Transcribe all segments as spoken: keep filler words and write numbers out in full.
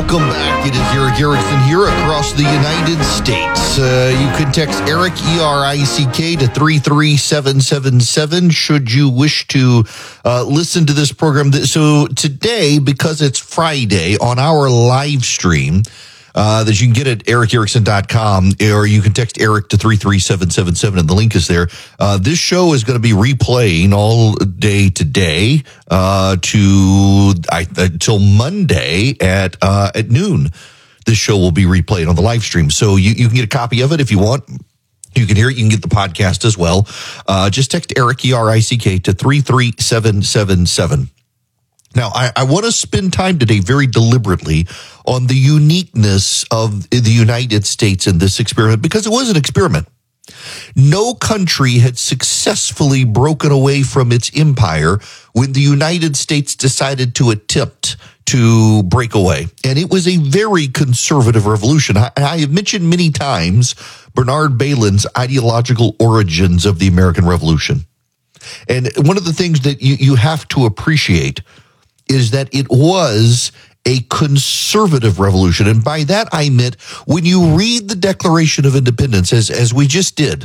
Welcome back. It is Erick Erickson here across the United States. Uh, you can text Eric, E R I C K, to three three seven seven seven should you wish to uh, listen to this program. So today, because it's Friday, on our live stream, Uh, that you can get at eric erickson dot com, or you can text Eric to three three seven seven seven, and the link is there. Uh, this show is going to be replaying all day today uh, to I, until Monday at uh, at noon. This show will be replayed on the live stream, so you, you can get a copy of it if you want. You can hear it. You can get the podcast as well. Uh, just text Eric, E R I C K, to three three seven seven seven. Now, I, I want to spend time today very deliberately on the uniqueness of the United States in this experiment, because it was an experiment. No country had successfully broken away from its empire when the United States decided to attempt to break away. And it was a very conservative revolution. I, I have mentioned many times Bernard Bailyn's ideological origins of the American Revolution. And one of the things that you, you have to appreciate is that it was a conservative revolution. And by that I meant, when you read the Declaration of Independence, as, as we just did,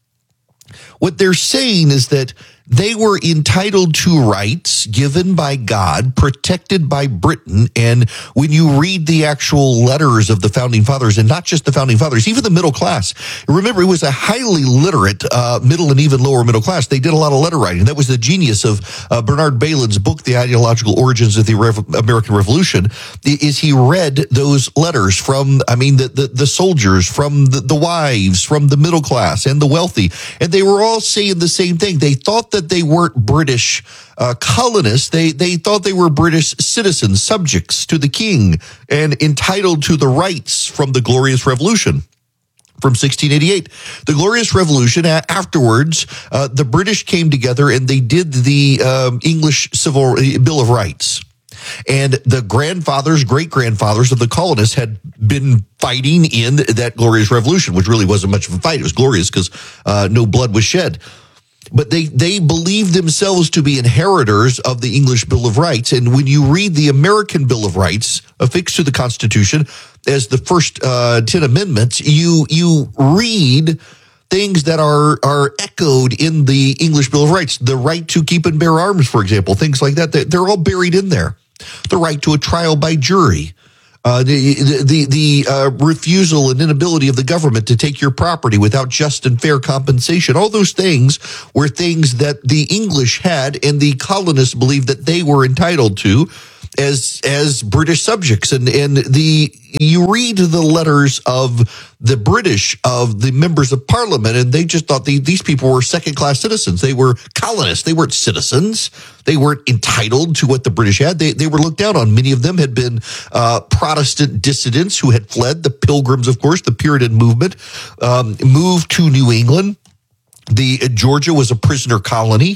what they're saying is that they were entitled to rights given by God, protected by Britain. And when you read the actual letters of the Founding Fathers, and not just the Founding Fathers, even the middle class, remember, it was a highly literate uh, middle and even lower middle class. They did a lot of letter writing. That was the genius of uh, Bernard Bailyn's book, The Ideological Origins of the Rev- American Revolution, is he read those letters from, I mean, the, the, the soldiers, from the, the wives, from the middle class and the wealthy. And they were all saying the same thing. They thought that they weren't British uh, colonists. They they thought they were British citizens, subjects to the king, and entitled to the rights from the Glorious Revolution from sixteen eighty-eight. The Glorious Revolution, afterwards, uh, the British came together and they did the um, English Civil Bill of Rights. And the grandfathers, great-grandfathers of the colonists had been fighting in that Glorious Revolution, which really wasn't much of a fight. It was glorious because uh, no blood was shed. But they, they believed themselves to be inheritors of the English Bill of Rights. And when you read the American Bill of Rights affixed to the Constitution as the first uh, ten amendments, you you read things that are are echoed in the English Bill of Rights. The right to keep and bear arms, for example, things like that. They're all buried in there. The right to a trial by jury. Uh, the the the uh, refusal and inability of the government to take your property without just and fair compensation. All those things were things that the English had, and the colonists believed that they were entitled to as as British subjects. And and the you read the letters of the British, of the members of Parliament, and they just thought the, these people were second-class citizens. They were colonists. They weren't citizens. They weren't entitled to what the British had. They they were looked down on. Many of them had been uh, Protestant dissidents who had fled. The Pilgrims, of course, the Puritan movement, um, moved to New England. The uh, Georgia was a prisoner colony.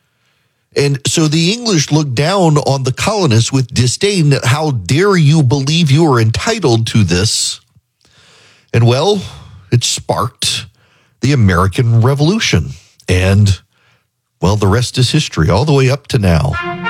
And so the English looked down on the colonists with disdain. How dare you believe you are entitled to this? And well, it sparked the American Revolution. And, well, the rest is history all the way up to now.